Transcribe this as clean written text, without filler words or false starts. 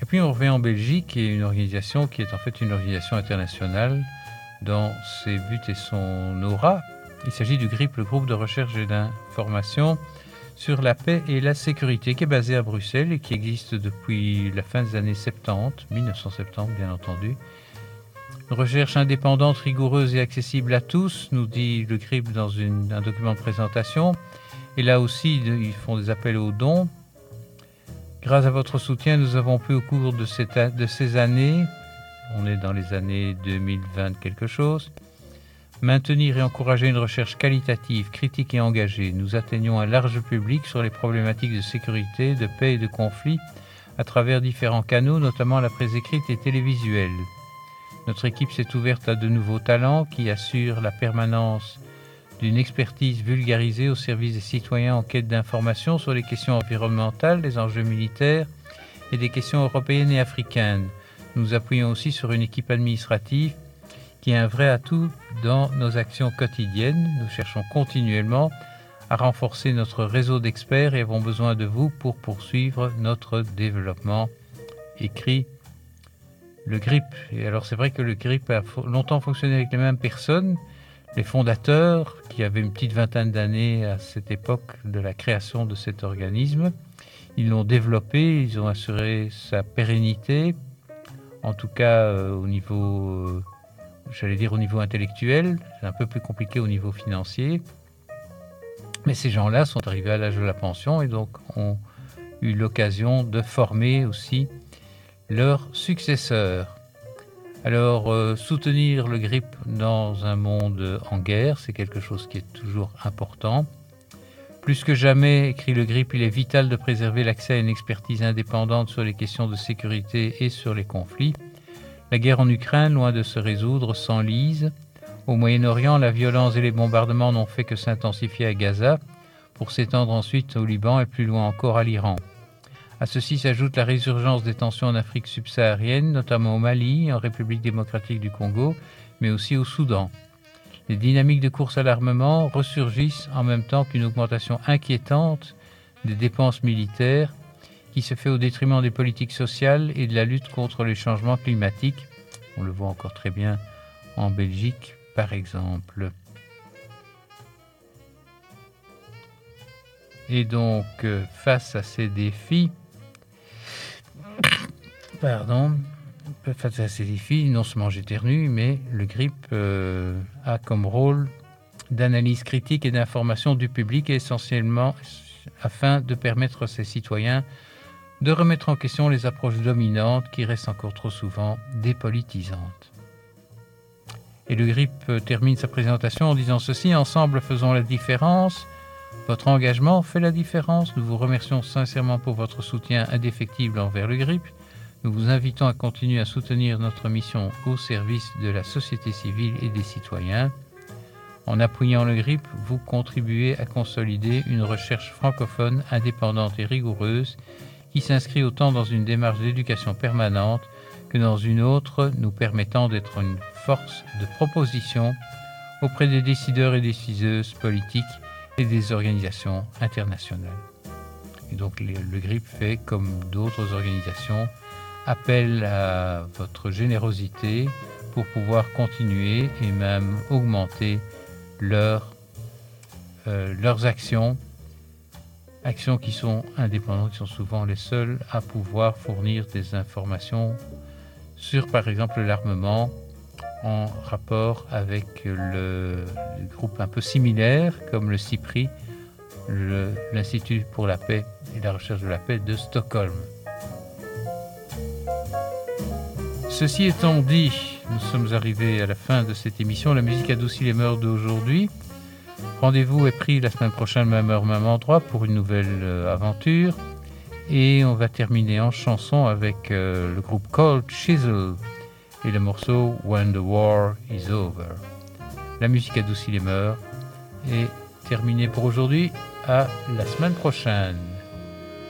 puis on revient en Belgique, qui est une organisation qui est en fait une organisation internationale dans ses buts et son aura. Il s'agit du GRIP, le groupe de recherche et d'information sur la paix et la sécurité, qui est basé à Bruxelles et qui existe depuis la fin des années 70, 1970 bien entendu. Une recherche indépendante, rigoureuse et accessible à tous, nous dit le GRIP dans un document de présentation. Et là aussi, ils font des appels aux dons. Grâce à votre soutien, nous avons pu au cours de ces années, on est dans les années 2020 quelque chose, maintenir et encourager une recherche qualitative, critique et engagée. Nous atteignons un large public sur les problématiques de sécurité, de paix et de conflit à travers différents canaux, notamment la presse écrite et télévisuelle. Notre équipe s'est ouverte à de nouveaux talents qui assurent la permanence d'une expertise vulgarisée au service des citoyens en quête d'informations sur les questions environnementales, les enjeux militaires et des questions européennes et africaines. Nous appuyons aussi sur une équipe administrative qui est un vrai atout dans nos actions quotidiennes. Nous cherchons continuellement à renforcer notre réseau d'experts et avons besoin de vous pour poursuivre notre développement, écrit le GRIP. Et alors c'est vrai que le GRIP a longtemps fonctionné avec les mêmes personnes. Les fondateurs, qui avaient une petite vingtaine d'années à cette époque de la création de cet organisme, ils l'ont développé, ils ont assuré sa pérennité, en tout cas au niveau, au niveau intellectuel. C'est un peu plus compliqué au niveau financier. Mais ces gens-là sont arrivés à l'âge de la pension et donc ont eu l'occasion de former aussi leurs successeurs. Alors, soutenir le GRIP dans un monde en guerre, c'est quelque chose qui est toujours important. Plus que jamais, écrit le GRIP, il est vital de préserver l'accès à une expertise indépendante sur les questions de sécurité et sur les conflits. La guerre en Ukraine, loin de se résoudre, s'enlise. Au Moyen-Orient, la violence et les bombardements n'ont fait que s'intensifier à Gaza, pour s'étendre ensuite au Liban et plus loin encore à l'Iran. À ceci s'ajoute la résurgence des tensions en Afrique subsaharienne, notamment au Mali, en République démocratique du Congo, mais aussi au Soudan. Les dynamiques de course à l'armement ressurgissent en même temps qu'une augmentation inquiétante des dépenses militaires qui se fait au détriment des politiques sociales et de la lutte contre les changements climatiques. On le voit encore très bien en Belgique, par exemple. Et donc, face à ces défis, face à ces défis, non seulement j'éternue, mais le GRIP a comme rôle d'analyse critique et d'information du public, essentiellement afin de permettre à ses citoyens de remettre en question les approches dominantes qui restent encore trop souvent dépolitisantes. Et le GRIP termine sa présentation en disant ceci: ensemble faisons la différence. Votre engagement fait la différence. Nous vous remercions sincèrement pour votre soutien indéfectible envers le GRIP. Nous vous invitons à continuer à soutenir notre mission au service de la société civile et des citoyens. En appuyant le GRIP, vous contribuez à consolider une recherche francophone indépendante et rigoureuse qui s'inscrit autant dans une démarche d'éducation permanente que dans une autre nous permettant d'être une force de proposition auprès des décideurs et décideuses politiques et des organisations internationales. Et donc le GRIP fait, comme d'autres organisations, appel à votre générosité pour pouvoir continuer et même augmenter leurs actions qui sont indépendantes, qui sont souvent les seules à pouvoir fournir des informations sur, par exemple, l'armement en rapport avec le groupe un peu similaire comme le CIPRI, l'Institut pour la paix et la recherche de la paix de Stockholm. Ceci étant dit, nous sommes arrivés à la fin de cette émission. La musique adoucit les mœurs d'aujourd'hui. Rendez-vous est pris la semaine prochaine, même heure, même endroit, pour une nouvelle aventure. Et on va terminer en chanson avec le groupe Cold Chisel et le morceau When the War is Over. La musique adoucit les mœurs est terminée pour aujourd'hui. À la semaine prochaine.